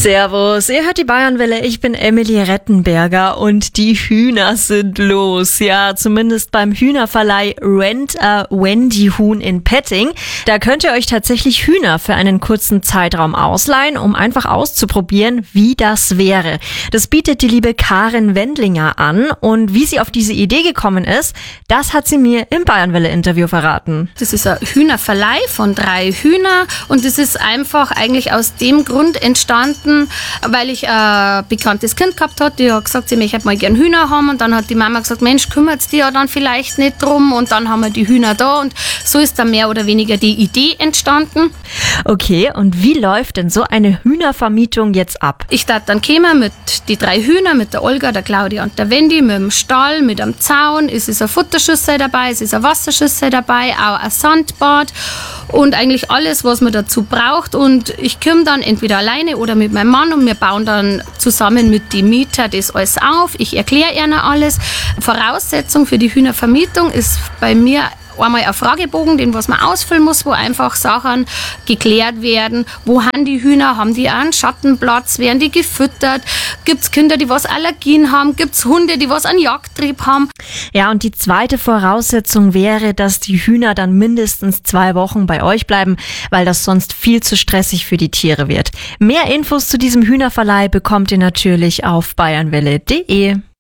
Servus, ihr hört die Bayernwelle, ich bin Emily Rettenberger und die Hühner sind los. Ja, zumindest beim Hühnerverleih Rent a Wendy Huhn in Petting. Da könnt ihr euch tatsächlich Hühner für einen kurzen Zeitraum ausleihen, um einfach auszuprobieren, wie das wäre. Das bietet die liebe Karin Wendlinger an und wie sie auf diese Idee gekommen ist, das hat sie mir im Bayernwelle-Interview verraten. Das ist ein Hühnerverleih von 3 Hühner und das ist einfach eigentlich aus dem Grund entstanden, weil ich ein bekanntes Kind gehabt habe, die hat gesagt, sie möchte mal gern Hühner haben und dann hat die Mama gesagt, Mensch, kümmert dich ja dann vielleicht nicht drum und dann haben wir die Hühner da und so ist dann mehr oder weniger die Idee entstanden. Okay, und wie läuft denn so eine Hühnervermietung jetzt ab? Ich darf dann kommen mit die 3 Hühner, mit der Olga, der Claudia und der Wendy, mit dem Stall, mit einem Zaun, es ist eine Futterschüssel dabei, es ist eine Wasserschüssel dabei, auch ein Sandbad und eigentlich alles, was man dazu braucht und ich komme dann entweder alleine oder mit meinem Mann und wir bauen dann zusammen mit den Mieter das alles auf. Ich erkläre ihnen alles. Voraussetzung für die Hühnervermietung ist bei mir einmal ein Fragebogen, den was man ausfüllen muss, wo einfach Sachen geklärt werden. Wo haben die Hühner? Haben die einen Schattenplatz? Werden die gefüttert? Gibt es Kinder, die was Allergien haben? Gibt es Hunde, die was einen Jagdtrieb haben? Ja, und die zweite Voraussetzung wäre, dass die Hühner dann mindestens 2 Wochen bei euch bleiben, weil das sonst viel zu stressig für die Tiere wird. Mehr Infos zu diesem Hühnerverleih bekommt ihr natürlich auf bayernwelle.de.